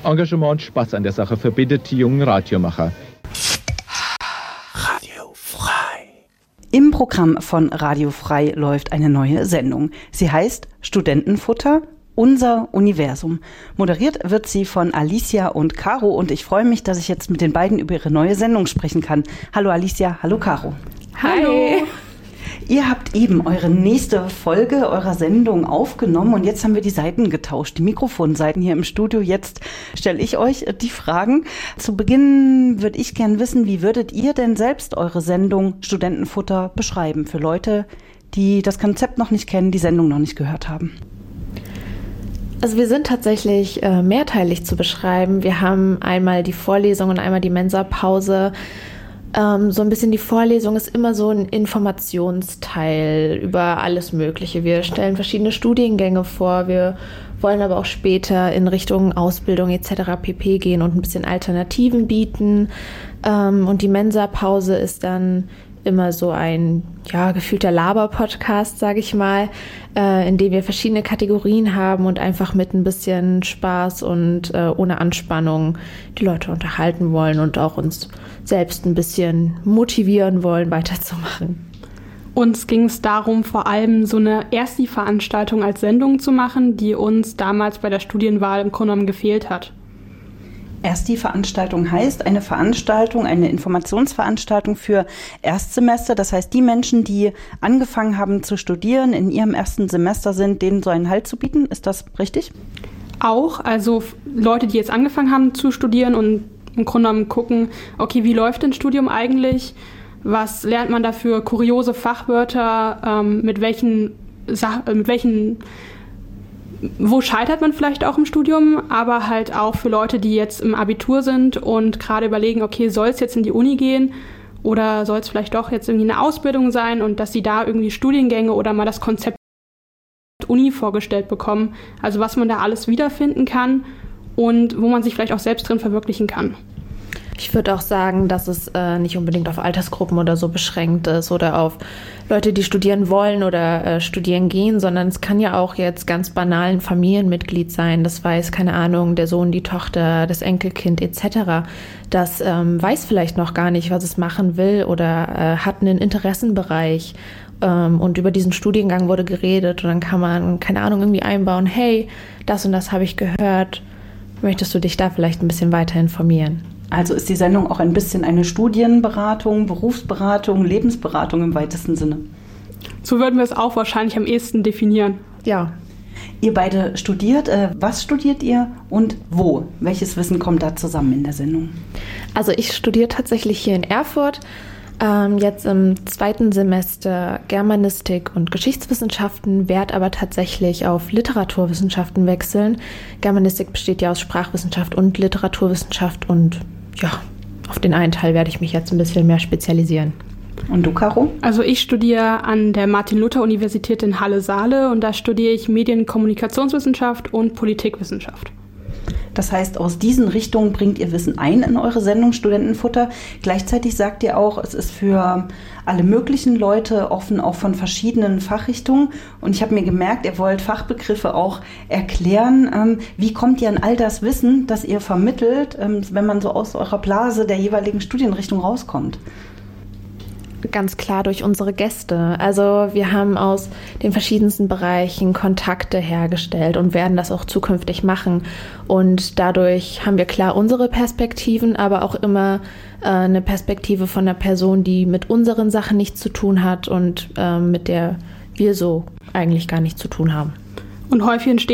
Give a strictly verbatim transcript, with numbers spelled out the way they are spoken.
Engagement und Spaß an der Sache verbindet die jungen Radiomacher. Radio Frei. Im Programm von Radio Frei läuft eine neue Sendung. Sie heißt Studentenfutter, unser Universum. Moderiert wird sie von Alicia und Caro und ich freue mich, dass ich jetzt mit den beiden über ihre neue Sendung sprechen kann. Hallo Alicia, hallo Caro. Hi. Ihr habt eben eure nächste Folge eurer Sendung aufgenommen und jetzt haben wir die Seiten getauscht, die Mikrofonseiten hier im Studio. Jetzt stelle ich euch die Fragen. Zu Beginn würde ich gern wissen, wie würdet ihr denn selbst eure Sendung Studentenfutter beschreiben für Leute, die das Konzept noch nicht kennen, die Sendung noch nicht gehört haben? Also wir sind tatsächlich äh, mehrteilig zu beschreiben. Wir haben einmal die Vorlesung und einmal die Mensa-Pause. Ähm, so ein bisschen die Vorlesung ist immer so ein Informationsteil über alles Mögliche. Wir stellen verschiedene Studiengänge vor. Wir wollen aber auch später in Richtung Ausbildung et cetera pp. Gehen und ein bisschen Alternativen bieten. Ähm, und die Mensa-Pause ist dann immer so ein ja, gefühlter Laber-Podcast, sage ich mal, äh, in dem wir verschiedene Kategorien haben und einfach mit ein bisschen Spaß und äh, ohne Anspannung die Leute unterhalten wollen und auch uns selbst ein bisschen motivieren wollen, weiterzumachen. Uns ging es darum, vor allem so eine Ersti-Veranstaltung als Sendung zu machen, die uns damals bei der Studienwahl im Grunde genommen gefehlt hat. Ersti-Veranstaltung heißt eine Veranstaltung, eine Informationsveranstaltung für Erstsemester. Das heißt, die Menschen, die angefangen haben zu studieren, in ihrem ersten Semester sind, denen so einen Halt zu bieten. Ist das richtig? Auch, also Leute, die jetzt angefangen haben zu studieren und im Grunde genommen gucken, okay, wie läuft denn Studium eigentlich? Was lernt man da für kuriose Fachwörter? Ähm, mit welchen Sach- mit welchen Wo scheitert man vielleicht auch im Studium, aber halt auch für Leute, die jetzt im Abitur sind und gerade überlegen, okay, soll es jetzt in die Uni gehen oder soll es vielleicht doch jetzt irgendwie eine Ausbildung sein und dass sie da irgendwie Studiengänge oder mal das Konzept Uni vorgestellt bekommen, also was man da alles wiederfinden kann und wo man sich vielleicht auch selbst drin verwirklichen kann. Ich würde auch sagen, dass es äh, nicht unbedingt auf Altersgruppen oder so beschränkt ist oder auf Leute, die studieren wollen oder äh, studieren gehen, sondern es kann ja auch jetzt ganz banal ein Familienmitglied sein. Das weiß, keine Ahnung, der Sohn, die Tochter, das Enkelkind et cetera. Das ähm, weiß vielleicht noch gar nicht, was es machen will oder äh, hat einen Interessenbereich. Ähm, und über diesen Studiengang wurde geredet und dann kann man, keine Ahnung, irgendwie einbauen, hey, das und das habe ich gehört. Möchtest du dich da vielleicht ein bisschen weiter informieren? Also ist die Sendung auch ein bisschen eine Studienberatung, Berufsberatung, Lebensberatung im weitesten Sinne? So würden wir es auch wahrscheinlich am ehesten definieren. Ja. Ihr beide studiert. Äh, was studiert ihr und wo? Welches Wissen kommt da zusammen in der Sendung? Also ich studiere tatsächlich hier in Erfurt, ähm, jetzt im zweiten Semester Germanistik und Geschichtswissenschaften, werde aber tatsächlich auf Literaturwissenschaften wechseln. Germanistik besteht ja aus Sprachwissenschaft und Literaturwissenschaft und ja, auf den einen Teil werde ich mich jetzt ein bisschen mehr spezialisieren. Und du, Caro? Also ich studiere an der Martin-Luther-Universität in Halle-Saale und da studiere ich Medien-Kommunikationswissenschaft und Politikwissenschaft. Das heißt, aus diesen Richtungen bringt ihr Wissen ein in eure Sendung Studentenfutter. Gleichzeitig sagt ihr auch, es ist für alle möglichen Leute offen, auch von verschiedenen Fachrichtungen. Und ich habe mir gemerkt, ihr wollt Fachbegriffe auch erklären. Wie kommt ihr an all das Wissen, das ihr vermittelt, wenn man so aus eurer Blase der jeweiligen Studienrichtung rauskommt? Ganz klar durch unsere Gäste. Also wir haben aus den verschiedensten Bereichen Kontakte hergestellt und werden das auch zukünftig machen. Und dadurch haben wir klar unsere Perspektiven, aber auch immer äh, eine Perspektive von einer Person, die mit unseren Sachen nichts zu tun hat und äh, mit der wir so eigentlich gar nichts zu tun haben. Und häufig entstehen